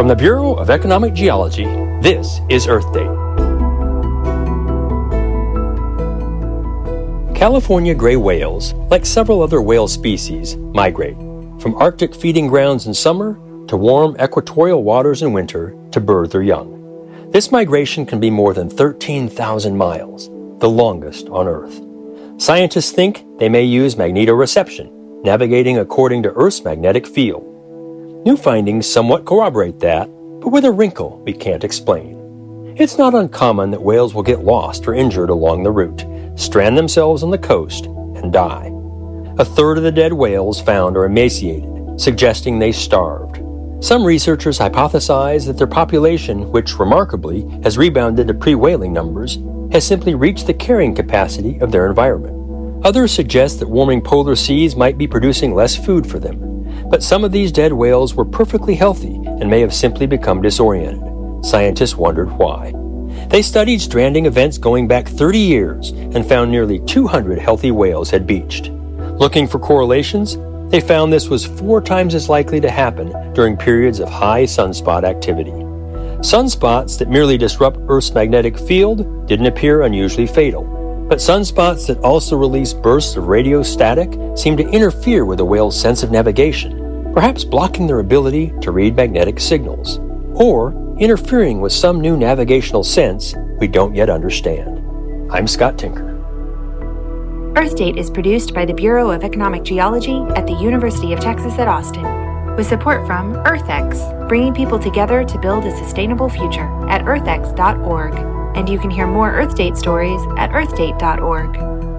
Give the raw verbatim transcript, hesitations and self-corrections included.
From the Bureau of Economic Geology, this is Earth Date. California gray whales, like several other whale species, migrate from Arctic feeding grounds in summer to warm equatorial waters in winter to birth their young. This migration can be more than thirteen thousand miles, the longest on Earth. Scientists think they may use magnetoreception, navigating according to Earth's magnetic field. New findings somewhat corroborate that, but with a wrinkle we can't explain. It's not uncommon that whales will get lost or injured along the route, strand themselves on the coast, and die. A third of the dead whales found are emaciated, suggesting they starved. Some researchers hypothesize that their population, which remarkably has rebounded to pre-whaling numbers, has simply reached the carrying capacity of their environment. Others suggest that warming polar seas might be producing less food for them. But some of these dead whales were perfectly healthy and may have simply become disoriented. Scientists wondered why. They studied stranding events going back thirty years and found nearly two hundred healthy whales had beached. Looking for correlations, they found this was four times as likely to happen during periods of high sunspot activity. Sunspots that merely disrupt Earth's magnetic field didn't appear unusually fatal, but sunspots that also release bursts of radio static seem to interfere with a whale's sense of navigation, perhaps blocking their ability to read magnetic signals, or interfering with some new navigational sense we don't yet understand. I'm Scott Tinker. Earth Date is produced by the Bureau of Economic Geology at the University of Texas at Austin, with support from EarthX, bringing people together to build a sustainable future at earth x dot org. And you can hear more Earth Date stories at earth date dot org.